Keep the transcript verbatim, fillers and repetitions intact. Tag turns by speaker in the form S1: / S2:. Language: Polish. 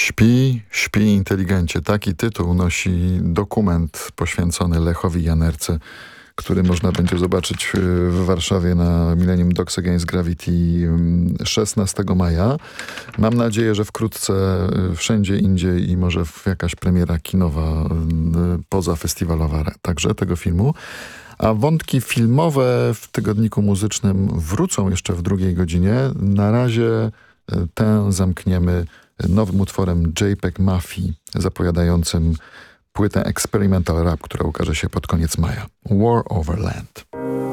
S1: Śpi, śpi inteligencie. Taki tytuł nosi dokument poświęcony Lechowi Janerce, który można będzie zobaczyć w Warszawie na Millennium Dogs Against Gravity szesnastego maja. Mam nadzieję, że wkrótce wszędzie indziej i może jakaś premiera kinowa pozafestiwalowa także tego filmu. A wątki filmowe w Tygodniku Muzycznym wrócą jeszcze w drugiej godzinie. Na razie tę zamkniemy nowym utworem JPEG Mafii, zapowiadającym płytę Experimental Rap, która ukaże się pod koniec maja. War Over Land.